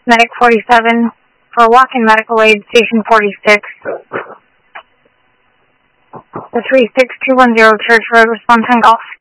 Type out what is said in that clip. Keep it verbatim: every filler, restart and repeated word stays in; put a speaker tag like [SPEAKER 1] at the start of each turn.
[SPEAKER 1] Medic forty-seven for walk-in medical aid, Station forty-six. The three six two one zero Church Road, response on Golf.